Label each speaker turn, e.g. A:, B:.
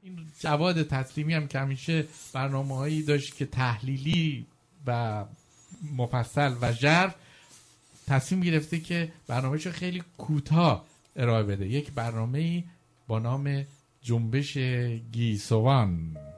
A: این جواد تسلیمی هم که همیشه برنامه‌هایی داشت که تحلیلی و مفصل و ژرف، تصمیم گرفته که برنامه‌شو خیلی کوتاه ارائه بده. یک برنامه‌ای با نام جنبش گیسوان.